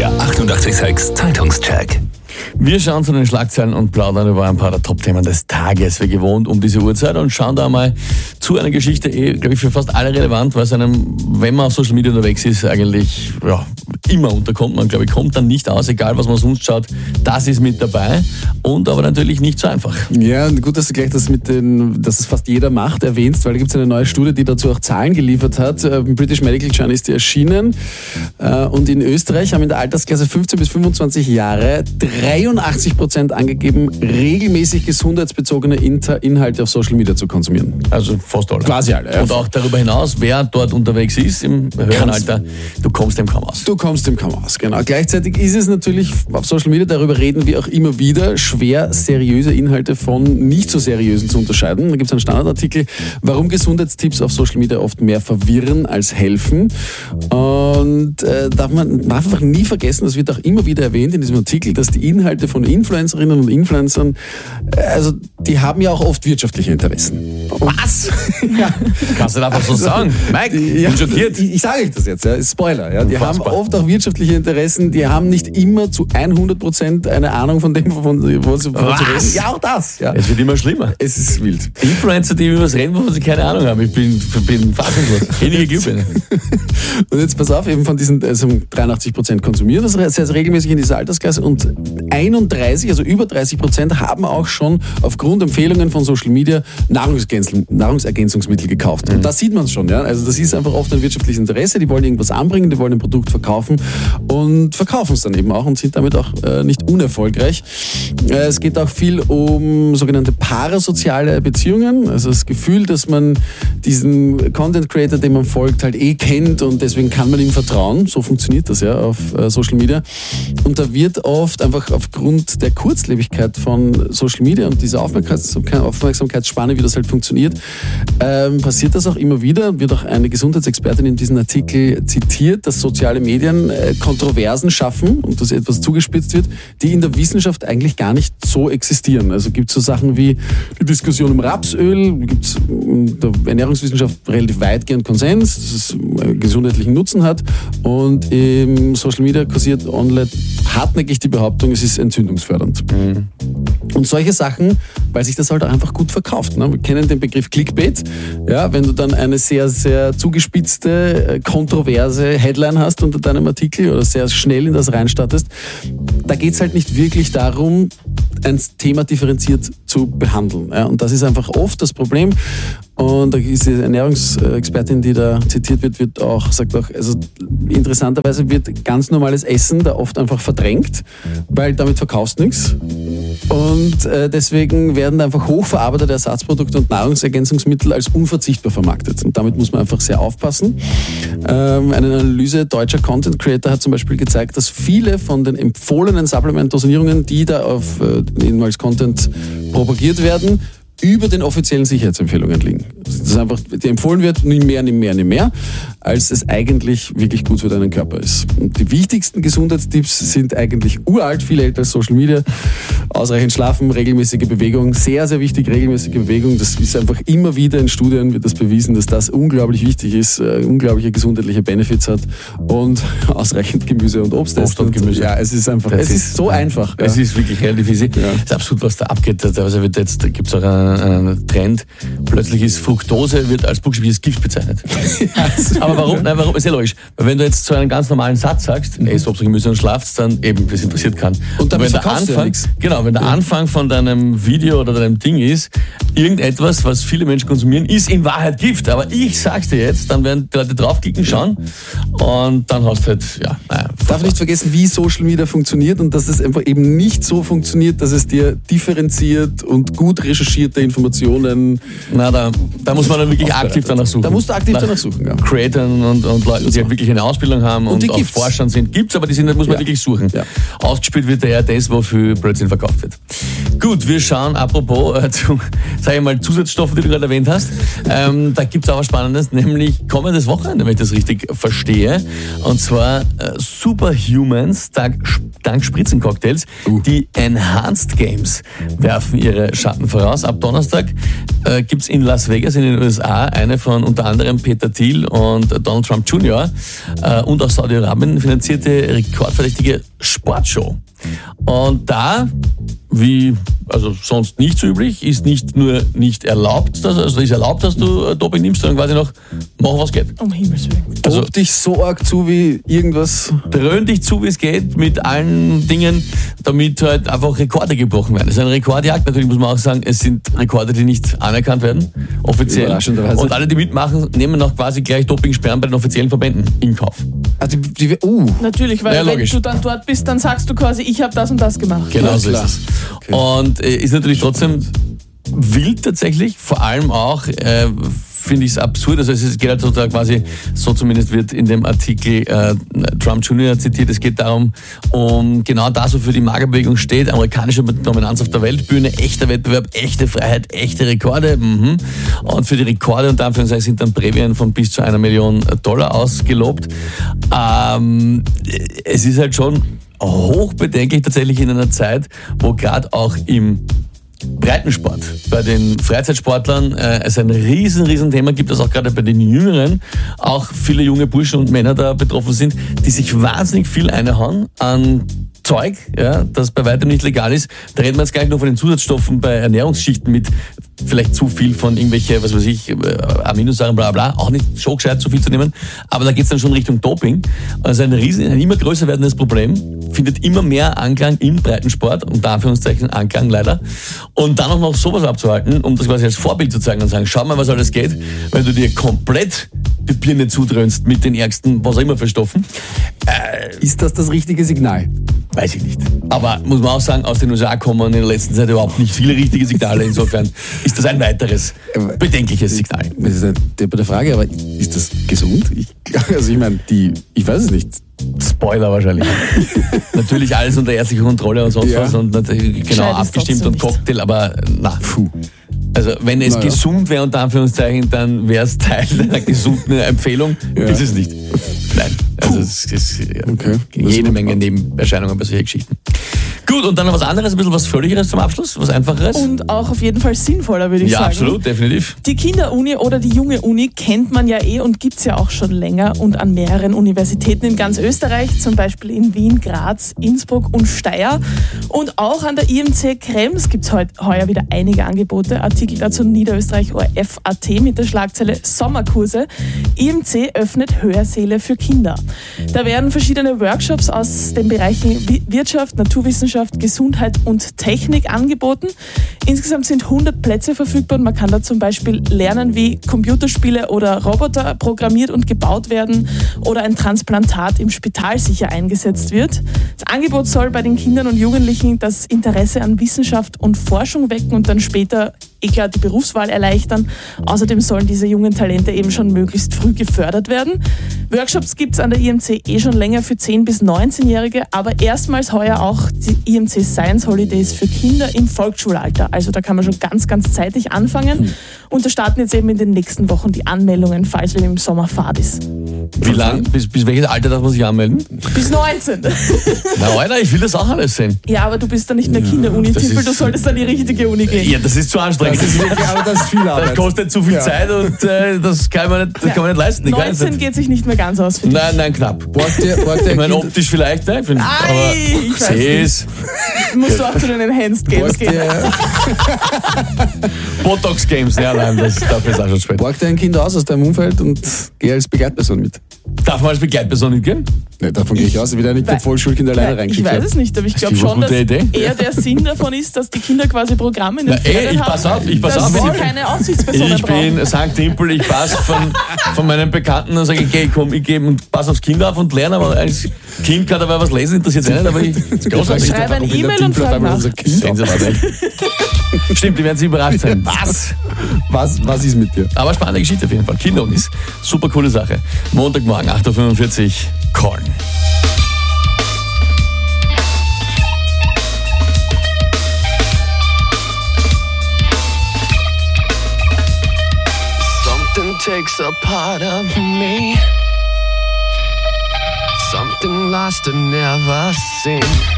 Der 886 Zeitungscheck. Wir schauen zu den Schlagzeilen und plaudern über ein paar der Top-Themen des Tages, wie gewohnt um diese Uhrzeit, und schauen da mal zu einer Geschichte, glaube ich, für fast alle relevant, weil es einem, wenn man auf Social Media unterwegs ist, eigentlich immer unterkommt. Man, glaube ich, kommt dann nicht aus, egal was man sonst schaut, das ist mit dabei, und aber natürlich nicht so einfach. Ja, gut, dass du gleich das dass es fast jeder macht, erwähnst, weil da gibt es eine neue Studie, die dazu auch Zahlen geliefert hat. Im British Medical Journal ist die erschienen, und in Österreich haben in der Altersklasse 15 bis 25 Jahre 83% angegeben, regelmäßig gesundheitsbezogene Inhalte auf Social Media zu konsumieren. Also fast alle. Quasi alle. Ja. Und auch darüber hinaus, wer dort unterwegs ist im höheren Alter, du kommst dem kaum aus. Du kommst dem kaum aus, genau. Gleichzeitig ist es natürlich auf Social Media, darüber reden wir auch immer wieder, schwer seriöse Inhalte von nicht so seriösen zu unterscheiden. Da gibt es einen Standardartikel, warum Gesundheitstipps auf Social Media oft mehr verwirren als helfen. Und darf man einfach nie vergessen, das wird auch immer wieder erwähnt in diesem Artikel, dass die Inhalte von Influencerinnen und Influencern, also die haben ja auch oft wirtschaftliche Interessen. Was? Ja. Kannst du einfach so sagen? Mike, ich bin schockiert. Ich sage euch das jetzt, ja, Spoiler. Ja. Die haben oft auch wirtschaftliche Interessen, die haben nicht immer zu 100% eine Ahnung von dem, wovon sie reden. Ja, auch das. Ja. Es wird immer schlimmer. Es ist wild. Influencer, die über was reden, wovon sie keine Ahnung haben. Ich bin fassungslos. Wenige Glühbirne. Und jetzt pass auf, eben von diesen 83% konsumieren das sehr regelmäßig in dieser Altersklasse, und 31, also über 30% haben auch schon aufgrund Empfehlungen von Social Media Nahrungsergänzungsmittel gekauft. Und da sieht man es schon. Ja? Also das ist einfach oft ein wirtschaftliches Interesse. Die wollen irgendwas anbringen, die wollen ein Produkt verkaufen und verkaufen es dann eben auch und sind damit auch nicht unerfolgreich. Es geht auch viel um sogenannte parasoziale Beziehungen. Also das Gefühl, dass man diesen Content Creator, dem man folgt, halt kennt, und deswegen kann man ihm vertrauen. So funktioniert das ja auf Social Media. Und da wird oft einfach aufgrund der Kurzlebigkeit von Social Media und dieser Aufmerksamkeitsspanne, wie das halt funktioniert, passiert das auch immer wieder. Wird auch eine Gesundheitsexpertin in diesem Artikel zitiert, dass soziale Medien Kontroversen schaffen und dass etwas zugespitzt wird, die in der Wissenschaft eigentlich gar nicht so existieren. Also gibt es so Sachen wie die Diskussion um Rapsöl, gibt es in der Ernährungswissenschaft relativ weitgehend Konsens, dass es gesundheitlichen Nutzen hat, und im Social Media kursiert online hartnäckig die Behauptung, es ist entzündungsfördernd. Und solche Sachen, weil sich das halt auch einfach gut verkauft. Ne? Wir kennen den Begriff Clickbait. Ja, wenn du dann eine sehr, sehr zugespitzte, kontroverse Headline hast unter deinem Artikel oder sehr schnell in das reinstartest, da geht es halt nicht wirklich darum, ein Thema differenziert zu behandeln. Ja? Und das ist einfach oft das Problem. Und da ist die Ernährungsexpertin, die da zitiert wird, sagt auch, also interessanterweise wird ganz normales Essen da oft einfach verdrängt, weil damit verkaufst du nichts. Und deswegen werden da einfach hochverarbeitete Ersatzprodukte und Nahrungsergänzungsmittel als unverzichtbar vermarktet. Und damit muss man einfach sehr aufpassen. Eine Analyse deutscher Content Creator hat zum Beispiel gezeigt, dass viele von den empfohlenen Supplement-Dosierungen, die da als Content propagiert werden, über den offiziellen Sicherheitsempfehlungen liegen. Das einfach, die empfohlen wird, nie mehr, als es eigentlich wirklich gut für deinen Körper ist. Und die wichtigsten Gesundheitstipps sind eigentlich uralt, viel älter als Social Media. Ausreichend schlafen, regelmäßige Bewegung, sehr, sehr wichtig, regelmäßige Bewegung. Das ist einfach immer wieder in Studien wird das bewiesen, dass das unglaublich wichtig ist, unglaubliche gesundheitliche Benefits hat, und ausreichend Gemüse und Obst und Gemüse. Ja, es ist einfach, es ist so einfach. Es ist wirklich relativ easy. Ja. Es ist absurd, was da abgeht. Also jetzt gibt es auch einen Trend. Plötzlich ist Fructose wird als buchstäbliches Gift bezeichnet. Aber warum? Nein, warum? Ist ja logisch. Weil wenn du jetzt so einen ganz normalen Satz sagst, ess Obst und Gemüse und schlafst, dann eben, das interessiert kann. Und damit verkaufst du ja nichts. Genau, wenn der Anfang von deinem Video oder deinem Ding ist, irgendetwas, was viele Menschen konsumieren, ist in Wahrheit Gift. Aber ich sag's dir jetzt, dann werden die Leute draufklicken, schauen, und dann hast du halt, Darf nicht vergessen, wie Social Media funktioniert, und dass es einfach eben nicht so funktioniert, dass es dir differenziert und gut recherchierte Informationen. Da muss man dann wirklich aktiv danach suchen. Da musst du aktiv danach suchen, ja. Creatoren und Leuten, die halt wirklich eine Ausbildung haben und auch Forschern sind. Gibt's, aber die muss man wirklich suchen. Ja. Ausgespielt wird eher das, wofür Blödsinn verkauft wird. Gut, wir schauen apropos zu, sag ich mal, Zusatzstoffen, die du gerade erwähnt hast. Da gibt's auch was Spannendes, nämlich kommendes Wochenende, wenn ich das richtig verstehe. Und zwar super Superhumans dank Spritzencocktails. Die Enhanced Games werfen ihre Schatten voraus. Ab Donnerstag gibt es in Las Vegas in den USA eine von unter anderem Peter Thiel und Donald Trump Jr. Und aus Saudi-Arabien finanzierte rekordverdächtige Sportshow. Und da, wie also sonst nicht so üblich, ist nicht nur nicht erlaubt, ist erlaubt, dass du Doping nimmst, sondern quasi noch, mach was geht. Um Himmels Willen. Also, Dob dich so arg zu wie irgendwas. dröhn dich zu, wie es geht, mit allen Dingen, damit halt einfach Rekorde gebrochen werden. Es ist eine Rekordjagd, natürlich muss man auch sagen, es sind Rekorde, die nicht anerkannt werden, offiziell. Überraschenderweise. Und alle, die mitmachen, nehmen auch quasi gleich Dopingsperren bei den offiziellen Verbänden in Kauf. Also Natürlich, weil Ja, wenn logisch. du dann dort bist, dann sagst du quasi, ich habe das und das gemacht. Genau Ja, so klar. ist es. Okay. Und ist natürlich trotzdem wild tatsächlich, vor allem auch finde ich es absurd, also es geht halt so da quasi, so zumindest wird in dem Artikel Trump Jr. zitiert, es geht darum, um genau das, wofür die Magerbewegung steht, amerikanische Dominanz auf der Weltbühne, echter Wettbewerb, echte Freiheit, echte Rekorde. Und für die Rekorde und Anführungszeichen sind dann Prämien von bis zu $1 Million ausgelobt. Es ist halt schon hochbedenklich tatsächlich in einer Zeit, wo gerade auch im Breitensport, bei den Freizeitsportlern es ein riesen Thema gibt, das auch gerade bei den Jüngeren auch viele junge Burschen und Männer da betroffen sind, die sich wahnsinnig viel einhauen an Zeug, ja, das bei weitem nicht legal ist. Da reden wir jetzt gleich nur von den Zusatzstoffen bei Ernährungsschichten mit vielleicht zu viel von irgendwelche, was weiß ich, Aminosäuren, bla bla, auch nicht so gescheit zu viel zu nehmen. Aber da geht es dann schon Richtung Doping. Also ein immer größer werdendes Problem, findet immer mehr Anklang im Breitensport, unter Anführungszeichen Anklang leider. Und dann auch noch sowas abzuhalten, um das quasi als Vorbild zu zeigen und sagen, schau mal, was alles geht, wenn du dir komplett die Birne zudröhnst mit den ärgsten, was auch immer für Stoffen. Ist das richtige Signal? Weiß ich nicht. Aber muss man auch sagen, aus den USA kommen in der letzten Zeit überhaupt nicht viele richtige Signale. Insofern ist das ein weiteres bedenkliches Signal. Das ist eine depperte Frage, aber ist das gesund? Ich meine, ich weiß es nicht. Spoiler wahrscheinlich. Natürlich alles unter ärztlicher Kontrolle und sonst Ja. was und natürlich genau Gescheit ist abgestimmt trotzdem und Cocktail, aber na. Puh. Also wenn es Naja. gesund wäre, unter Anführungszeichen, dann wäre es Teil einer gesunden Empfehlung. Ja. Ist es nicht. Nein. Also es ist Okay. jede Menge Nebenerscheinungen bei solchen Geschichten. Gut, und dann noch was anderes, ein bisschen was Völligeres zum Abschluss, was Einfacheres. Und auch auf jeden Fall sinnvoller, würde ich Ja, sagen. absolut, definitiv. Die Kinderuni oder die junge Uni kennt man ja und gibt's ja auch schon länger und an mehreren Universitäten in ganz Österreich, zum Beispiel in Wien, Graz, Innsbruck und Steyr. Und auch an der IMC Krems gibt's heuer wieder einige Angebote. Artikel dazu Niederösterreich ORF.at mit der Schlagzeile Sommerkurse. IMC öffnet Hörsäle für Kinder. Da werden verschiedene Workshops aus den Bereichen Wirtschaft, Naturwissenschaft, Gesundheit und Technik angeboten. Insgesamt sind 100 Plätze verfügbar und man kann da zum Beispiel lernen, wie Computerspiele oder Roboter programmiert und gebaut werden oder ein Transplantat im Spital sicher eingesetzt wird. Das Angebot soll bei den Kindern und Jugendlichen das Interesse an Wissenschaft und Forschung wecken und dann später klar die Berufswahl erleichtern. Außerdem sollen diese jungen Talente eben schon möglichst früh gefördert werden. Workshops gibt es an der IMC schon länger für 10- bis 19-Jährige, aber erstmals heuer auch die IMC Science Holidays für Kinder im Volksschulalter. Also da kann man schon ganz zeitig anfangen. Und da starten jetzt eben in den nächsten Wochen die Anmeldungen, falls wir im Sommer Fahrt ist. Wie lang, bis welches Alter darf man sich anmelden? Bis 19. Na Alter, ich will das auch alles sehen. Ja, aber du bist dann nicht mehr Kinderuni-Tippel, das ist- du solltest an die richtige Uni gehen. Ja, das ist zu anstrengend. Aber das ist viel Das Arbeit. kostet zu viel Ja. Zeit und das kann man nicht leisten. Ich kann es 19 nicht. geht sich nicht mehr ganz aus für dich. Nein, knapp. Borgt ihr Ich meine, Kind- optisch vielleicht, ne? Aber ich weiß seh's. Musst du auch zu den Enhanced Games borgt gehen. ihr- Botox Games, ja nein, dafür ist auch schon spät. borgt ihr ein Kind aus deinem Umfeld und geh als Begleitperson mit? Darf man als Begleitperson mitgehen? Ne, davon gehe ich aus. Ich will ja nicht ein Vollschulkind alleine Ich reingeschickt weiß werden. es nicht, aber ich glaube ist eine schon, dass gute Idee. eher der Sinn davon ist, dass die Kinder quasi Programme in den Na, Ferien ich haben, pass auf, dass wenn sie ich- keine Aufsichtspersonen Ich brauchen. bin St. Timpel, ich passe von meinen Bekannten und sage, okay, komm, ich gebe und pass aufs Kind auf und lerne, aber als Kind kann dabei was lesen, interessiert es nicht, aber ich großartig. Schreib ein E-Mail und frag nach. Sensationell. Stimmt, die werden sich überrascht sein. Was? Was ist mit dir? Aber spannende Geschichte auf jeden Fall. Kinderunis. Super coole Sache. Montagmorgen, 8.45 Uhr, Korn. Something takes a part of me. something lost and never seen.